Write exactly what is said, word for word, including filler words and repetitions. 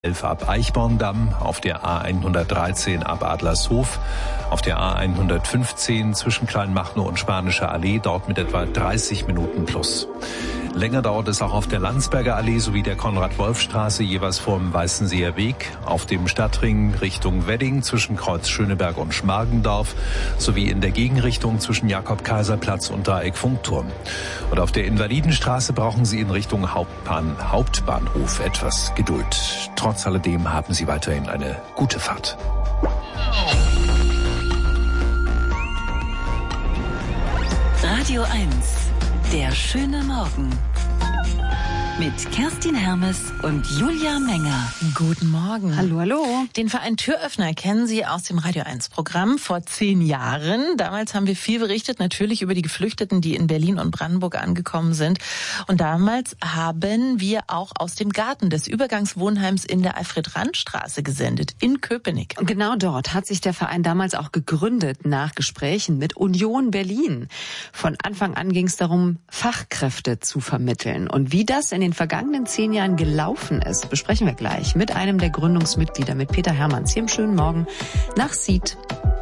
elf ab Eichborndamm, auf der A hundertdreizehn ab Adlershof, auf der A hundertfünfzehn zwischen Kleinmachnow und Spanische Allee, dort mit etwa dreißig Minuten plus. Länger dauert es auch auf der Landsberger Allee sowie der Konrad-Wolf-Straße, jeweils vorm Weißenseer Weg, auf dem Stadtring Richtung Wedding zwischen Kreuz Schöneberg und Schmargendorf, sowie in der Gegenrichtung zwischen Jakob-Kaiser-Platz und Dreieck-Funkturm. Und auf der Invalidenstraße brauchen Sie in Richtung Hauptbahn, Hauptbahnhof etwas Geduld. Trotz alledem haben Sie weiterhin eine gute Fahrt. Radio eins. Der schöne Morgen. Mit Kerstin Hermes und Julia Menger. Guten Morgen. Hallo, hallo. Den Verein Türöffner kennen Sie aus dem Radio eins Programm vor zehn Jahren. Damals haben wir viel berichtet, natürlich über die Geflüchteten, die in Berlin und Brandenburg angekommen sind. Und damals haben wir auch aus dem Garten des Übergangswohnheims in der Alfred-Rand-Straße gesendet, in Köpenick. Und genau dort hat sich der Verein damals auch gegründet, nach Gesprächen mit Union Berlin. Von Anfang an ging es darum, Fachkräfte zu vermitteln. Und wie das in den vergangenen zehn Jahren gelaufen ist, besprechen wir gleich mit einem der Gründungsmitglieder, mit Peter Hermanns, hier im schönen Morgen nach Siet.